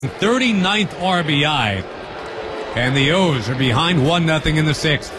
39th RBI. And the O's are behind 1-0 in the sixth.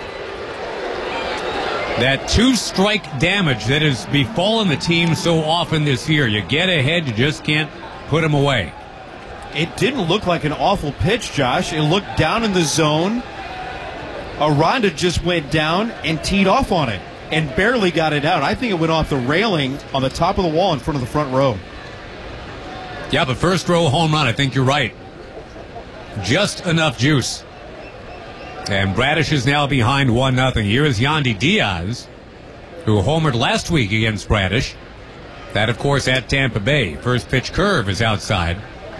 That two-strike damage that has befallen the team so often this year. You get ahead, you just can't put them away. It didn't look like an awful pitch, Josh. It looked down in the zone. Aranda just went down and teed off on it and barely got it out. I think it went off the railing on the top of the wall in front of the front row. Yeah, but first row home run, I think you're right. Just enough juice. And Bradish is now behind 1-0. Here is Yandy Diaz, who homered last week against Bradish. That, of course, at Tampa Bay. First pitch curve is outside.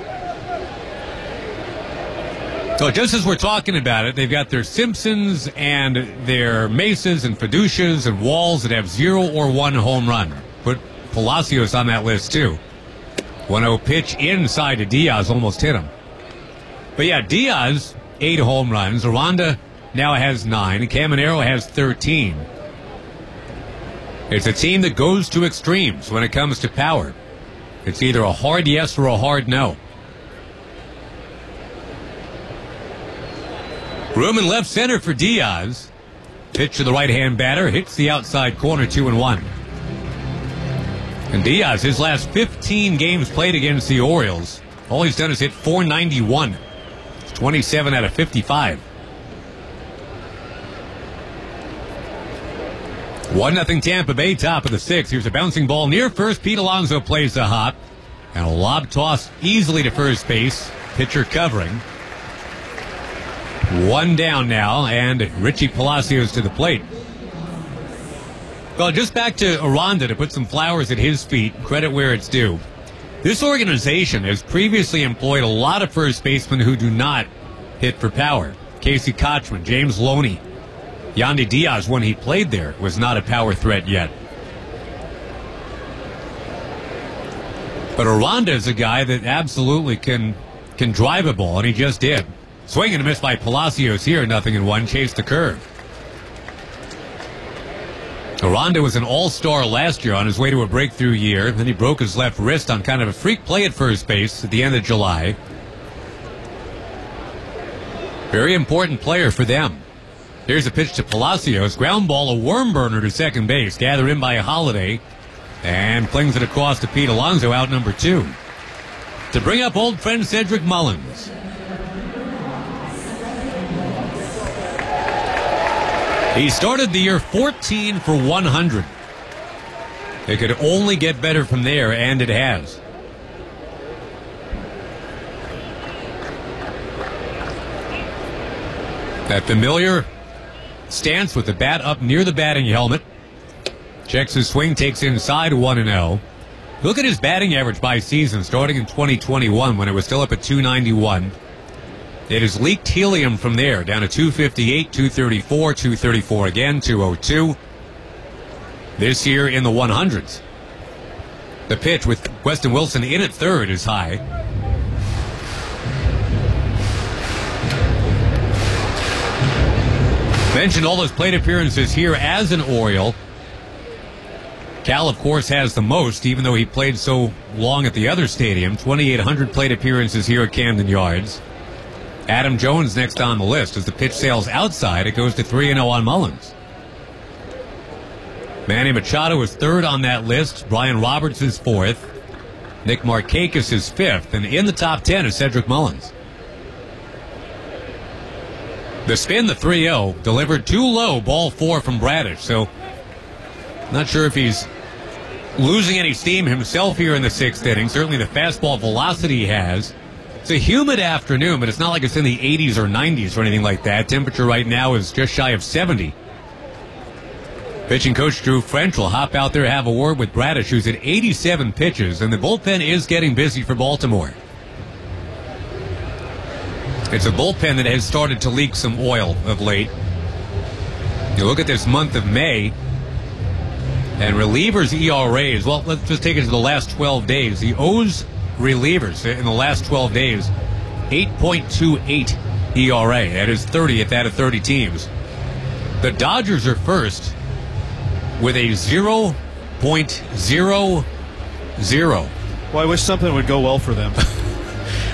So just as we're talking about it, they've got their Simpsons and their Mesas and Fiducias and Walls that have 0 or 1 home run. Put Palacios on that list, too. 1-0 pitch inside to Diaz, almost hit him. But yeah, Diaz, 8 home runs. Aranda now has 9. Caminero has 13. It's a team that goes to extremes when it comes to power. It's either a hard yes or a hard no. Room in left center for Diaz. Pitch to the right-hand batter. Hits the outside corner, 2-1. And Diaz, his last 15 games played against the Orioles, all he's done is hit .491. It's 27 out of 55. 1-0 Tampa Bay, top of the sixth. Here's a bouncing ball near first. Pete Alonso plays the hop. And a lob toss easily to first base. Pitcher covering. 1 down now, and Richie Palacios to the plate. Well, just back to Aranda to put some flowers at his feet, credit where it's due. This organization has previously employed a lot of first basemen who do not hit for power. Casey Kochman, James Loney, Yandy Diaz, when he played there, was not a power threat yet. But Aranda is a guy that absolutely can drive a ball, and he just did. Swing and a miss by Palacios here, 0-1, chased the curve. Aranda was an all-star last year on his way to a breakthrough year. Then he broke his left wrist on kind of a freak play at first base at the end of July. Very important player for them. Here's a pitch to Palacios. Ground ball, a worm burner to second base. Gathered in by Holiday. And flings it across to Pete Alonso, out number 2. To bring up old friend Cedric Mullins. He started the year 14 for 100. It could only get better from there, and it has. That familiar stance with the bat up near the batting helmet. Checks his swing, takes inside 1-0. Look at his batting average by season, starting in 2021 when it was still up at 291. It has leaked helium from there, down to 258, 234, 234 again, 202. This year in the 100s. The pitch with Weston Wilson in at third is high. Mentioned all his plate appearances here as an Oriole. Cal, of course, has the most, even though he played so long at the other stadium. 2,800 plate appearances here at Camden Yards. Adam Jones next on the list. As the pitch sails outside, it goes to 3-0 on Mullins. Manny Machado is third on that list. Brian Roberts is fourth. Nick Markakis is fifth. And in the top 10 is Cedric Mullins. The spin, the 3-0, delivered too low, ball 4 from Bradish. So, not sure if he's losing any steam himself here in the sixth inning. Certainly the fastball velocity he has. It's a humid afternoon, but it's not like it's in the 80s or 90s or anything like that. Temperature right now is just shy of 70. Pitching coach Drew French will hop out there, have a word with Bradish, who's at 87 pitches, and the bullpen is getting busy for Baltimore. It's a bullpen that has started to leak some oil of late. You look at this month of May, and relievers ERAs, well, let's just take it to the last 12 days. The O's relievers in the last 12 days, 8.28 ERA. That is 30th out of 30 teams. The Dodgers are first with a 0.00. Well, I wish something would go well for them.